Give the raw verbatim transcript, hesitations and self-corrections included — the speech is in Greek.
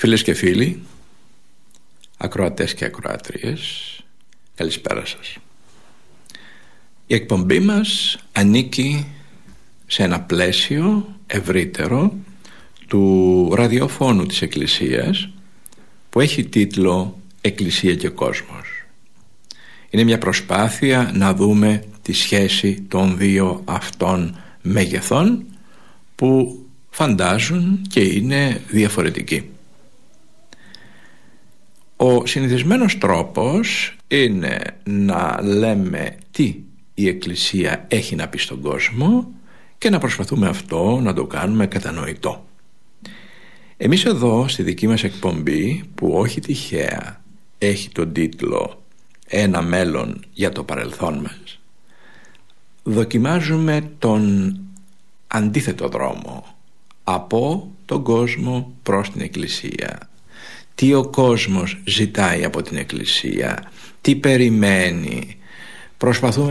Φίλες και φίλοι, ακροατές και ακροάτριες, καλησπέρα σας. Η εκπομπή μας ανήκει σε ένα πλαίσιο ευρύτερο του ραδιοφώνου της Εκκλησίας που έχει τίτλο «Εκκλησία και Κόσμος». Είναι μια προσπάθεια να δούμε τη σχέση των δύο αυτών μεγεθών που φαντάζουν και είναι διαφορετικοί. Ο συνηθισμένος τρόπος είναι να λέμε τι η Εκκλησία έχει να πει στον κόσμο και να προσπαθούμε αυτό να το κάνουμε κατανοητό. Εμείς εδώ στη δική μας εκπομπή, που όχι τυχαία έχει τον τίτλο «Ένα μέλλον για το παρελθόν μας», δοκιμάζουμε τον αντίθετο δρόμο, από τον κόσμο προς την Εκκλησία. Τι ο κόσμος ζητάει από την Εκκλησία, τι περιμένει. Προσπαθούμε